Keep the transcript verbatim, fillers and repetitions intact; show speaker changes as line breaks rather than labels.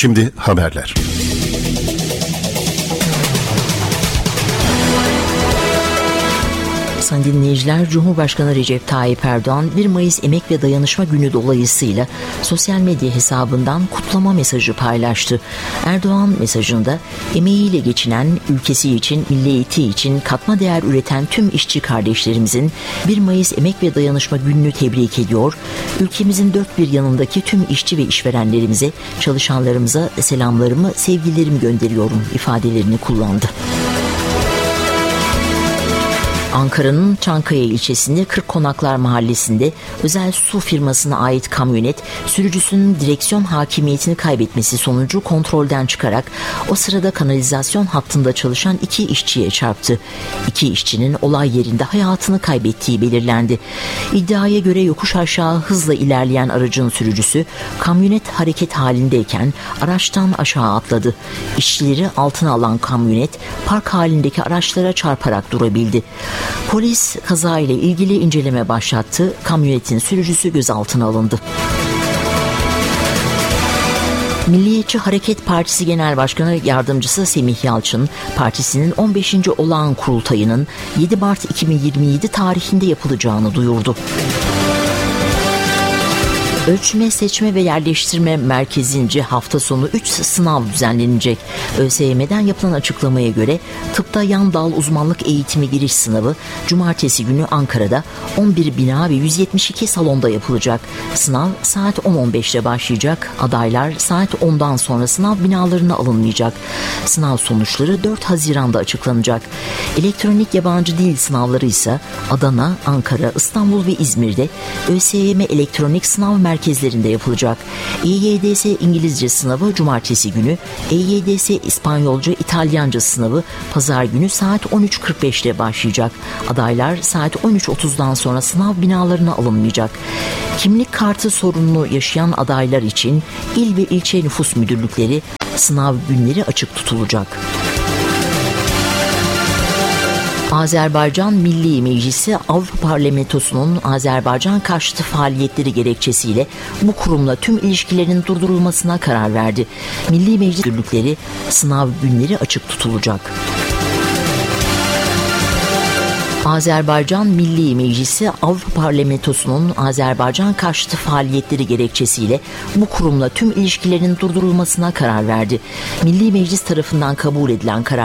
Şimdi haberler.
Sayın dinleyiciler, Cumhurbaşkanı Recep Tayyip Erdoğan bir Mayıs Emek ve Dayanışma Günü dolayısıyla sosyal medya hesabından kutlama mesajı paylaştı. Erdoğan mesajında emeğiyle geçinen, ülkesi için, milliyeti için katma değer üreten tüm işçi kardeşlerimizin bir Mayıs Emek ve Dayanışma Günü'nü tebrik ediyor. Ülkemizin dört bir yanındaki tüm işçi ve işverenlerimize, çalışanlarımıza selamlarımı, sevgilerimi gönderiyorum ifadelerini kullandı. Ankara'nın Çankaya ilçesinde Kırkkonaklar mahallesinde özel su firmasına ait kamyonet sürücüsünün direksiyon hakimiyetini kaybetmesi sonucu kontrolden çıkarak o sırada kanalizasyon hattında çalışan iki işçiye çarptı. İki işçinin olay yerinde hayatını kaybettiği belirlendi. İddiaya göre yokuş aşağı hızla ilerleyen aracın sürücüsü kamyonet hareket halindeyken araçtan aşağı atladı. İşçileri altına alan kamyonet park halindeki araçlara çarparak durabildi. Polis kazayla ilgili inceleme başlattı. Kamyonetin sürücüsü gözaltına alındı. Milliyetçi Hareket Partisi Genel Başkanı Yardımcısı Semih Yalçın, partisinin on beşinci olağan kurultayının yedi Mart iki bin yirmi yedi tarihinde yapılacağını duyurdu. Ölçme, Seçme ve Yerleştirme Merkezi'nce hafta sonu üç sınav düzenlenecek. ÖSYM'den yapılan açıklamaya göre tıpta yan dal uzmanlık eğitimi giriş sınavı cumartesi günü Ankara'da on bir bina ve yüz yetmiş iki salonda yapılacak. Sınav saat on on beşte başlayacak. Adaylar saat ondan sonra sınav binalarına alınmayacak. Sınav sonuçları dört Haziran'da açıklanacak. Elektronik yabancı dil sınavları ise Adana, Ankara, İstanbul ve İzmir'de ÖSYM elektronik sınav merkezlerinde yapılacak. E Y D S İngilizce sınavı cumartesi günü, E Y D S İspanyolca, İtalyanca sınavı pazar günü saat on üç kırk beşte başlayacak. Adaylar saat on üç otuzdan sonra sınav binalarına alınmayacak. Kimlik kartı sorununu yaşayan adaylar için il ve ilçe nüfus müdürlükleri sınav günleri açık tutulacak. Azerbaycan Milli Meclisi Avrupa Parlamentosu'nun Azerbaycan karşıtı faaliyetleri gerekçesiyle bu kurumla tüm ilişkilerin durdurulmasına karar verdi. Milli Meclis müdürlükleri sınav günleri açık tutulacak. Azerbaycan Milli Meclisi Avrupa Parlamentosu'nun Azerbaycan karşıtı faaliyetleri gerekçesiyle bu kurumla tüm ilişkilerin durdurulmasına karar verdi. Milli Meclis tarafından kabul edilen karar